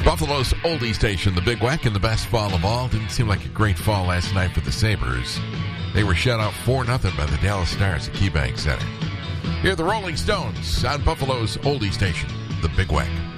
Buffalo's oldie station, the Big Weck, and the best fall of all. Didn't seem like a great fall last night for the Sabres. They were shut out 4-0 by the Dallas Stars at KeyBank Center. Here are the Rolling Stones on Buffalo's oldie station, the Big Weck.